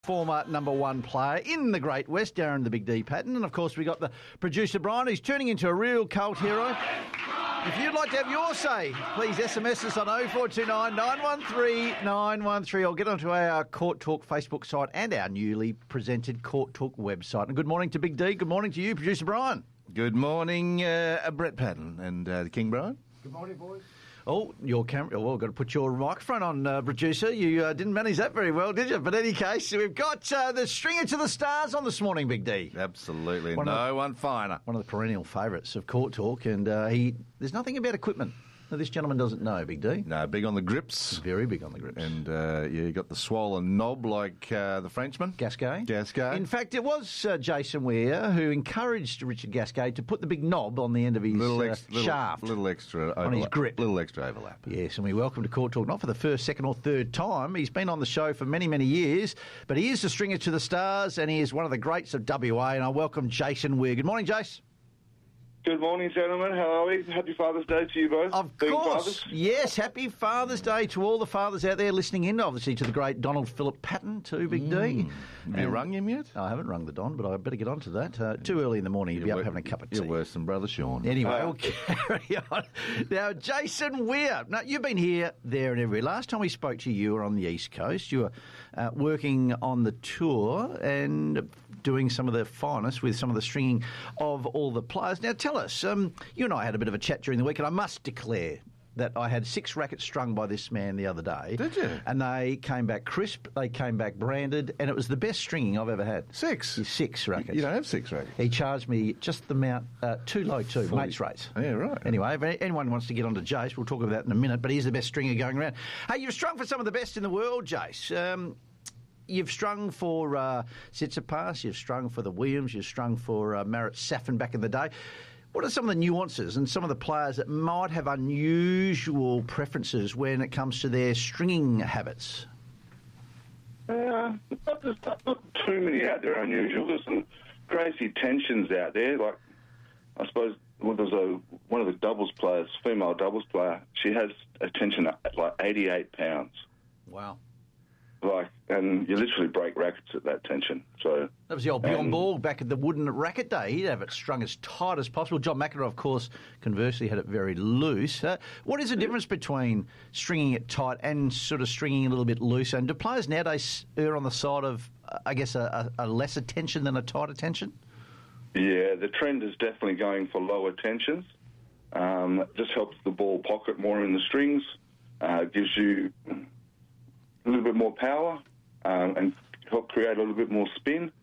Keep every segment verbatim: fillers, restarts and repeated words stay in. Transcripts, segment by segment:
Former number one player in the Great West, Darren the Big D Patton. And, of course, we got the producer, Brian, who's turning into a real cult hero. If you'd like to have your say, please S M S us on oh four two nine, nine one three, nine one three or get onto our Court Talk Facebook site and our newly presented Court Talk website. And good morning to Big D. Good morning to you, producer Brian. Good morning, uh, Brett Patton and uh, the King Brian. Good morning, boys. Oh, your camera. Well, I've got to put your microphone on, uh, producer. You uh, didn't manage that very well, did you? But in any case, we've got uh, the stringer to the stars on this morning, Big D. Absolutely. One no the, one finer. One of the perennial favourites of Court Talk. And uh, he there's nothing about equipment that this gentleman doesn't know, Big D. No, big on the grips. Very big on the grips. And, uh, yeah, you got the swollen knob like uh, the Frenchman. Gasquet. Gasquet. In fact, it was uh, Jason Weir who encouraged Richard Gasquet to put the big knob on the end of his little ex- uh, little, shaft. Little extra overlap. On his grip. Little extra overlap. Yes, and we welcome to Court Talk, not for the first, second or third time. He's been on the show for many, many years, but he is the stringer to the stars and he is one of the greats of W A, and I welcome Jason Weir. Good morning, Jace. Good morning, gentlemen. How are we? Happy Father's Day to you both. Of Being course. fathers. Yes, happy Father's Day to all the fathers out there listening in, obviously to the great Donald Philip Patton too, Big Mm. D. Have you rung him yet? I haven't rung the Don, but I better get on to that. Uh, too early in the morning, you'd be up having a cup of tea. You're worse than Brother Sean. Anyway, Uh, we'll carry on. Now, Jason Weir. Now, you've been here, there and everywhere. Last time we spoke to you, you were on the East Coast. You were uh, working on the tour and doing some of the finest with some of the stringing of all the players. Now, tell us, um, you and I had a bit of a chat during the week, and I must declare that I had six rackets strung by this man the other day. Did you? And they came back crisp, they came back branded, and it was the best stringing I've ever had. Six? Six rackets. You don't have six rackets? He charged me just the amount, uh, too low too, forty mates rates. Yeah, right. Anyway, if anyone wants to get onto Jace, we'll talk about that in a minute, but he's the best stringer going around. Hey, you've strung for some of the best in the world, Jace. Um, you've strung for uh, Tsitsipas, you've strung for the Williams, you've strung for uh, Marat Safin back in the day. What are some of the nuances and some of the players that might have unusual preferences when it comes to their stringing habits? Uh, not, there's not, not too many out there unusual. There's some crazy tensions out there. Like, I suppose well, there's a one of the doubles players, female doubles player. She has a tension at like eighty-eight pounds. Wow. Like, and you literally break rackets at that tension. So that was the old Bjorn and, Borg back at the wooden racket day. He'd have it strung as tight as possible. John McEnroe, of course, conversely had it very loose. Uh, what is the difference between stringing it tight and sort of stringing it a little bit loose? And do players nowadays err on the side of, uh, I guess, a, a, a lesser tension than a tighter tension? Yeah, the trend is definitely going for lower tensions. Um, it just helps the ball pocket more in the strings, uh, gives you a little bit more power, um, and help create a little bit more spin.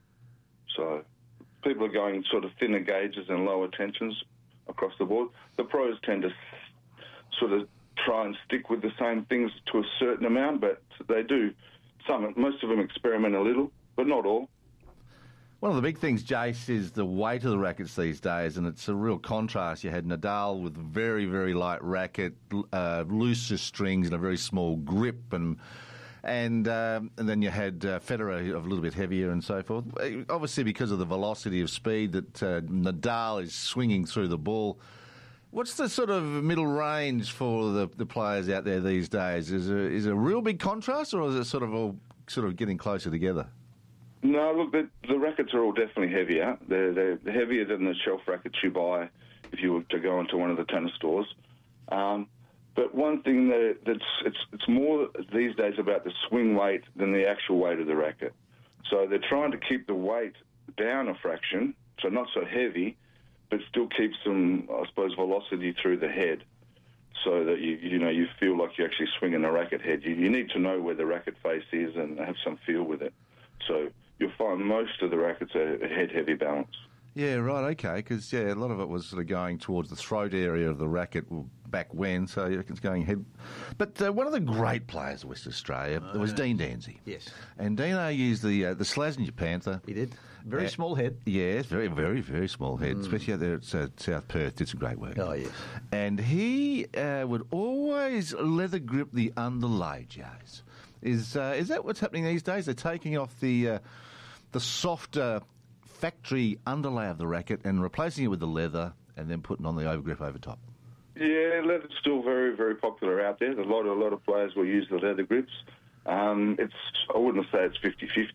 So people are going sort of thinner gauges and lower tensions across the board. The pros tend to sort of try and stick with the same things to a certain amount, but they do. Some, most of them experiment a little, but not all. One of the big things, Jace, is the weight of the rackets these days, and it's a real contrast. You had Nadal with very, very light racket, uh, looser strings and a very small grip, and and um, and then you had uh, Federer of a little bit heavier and so forth. Obviously, because of the velocity of speed that uh, Nadal is swinging through the ball. What's the sort of middle range for the, the players out there these days? Is it, is it a real big contrast, or is it sort of all sort of getting closer together? No, look, the, the rackets are all definitely heavier. They're, they're heavier than the shelf rackets you buy if you were to go into one of the tennis stores. Um, but one thing that that's it's it's more these days about the swing weight than the actual weight of the racket. So they're trying to keep the weight down a fraction, so not so heavy, but still keep some, I suppose, velocity through the head, so that you you know you feel like you're actually swinging a racket head. You, you need to know where the racket face is and have some feel with it. So you'll find most of the rackets are head-heavy balance. Yeah, right, okay, because, yeah, a lot of it was sort of going towards the throat area of the racket back when, so it's going head. But uh, one of the great players of West Australia oh, was yeah. Dean Danzy. Yes. And Dino used the uh, the Slazenger Panther. He did. Very uh, small head. Yes, very, very, very small head, mm. especially out there at uh, South Perth. Did some great work. Oh, yes. And he uh, would always leather grip the underlay, Jays. Is uh, is that what's happening these days? They're taking off the uh, the softer factory underlay of the racket and replacing it with the leather and then putting on the overgrip over top. Yeah, leather's still very, very popular out there. A lot, a lot of players will use the leather grips. Um, it's I wouldn't say it's fifty-fifty.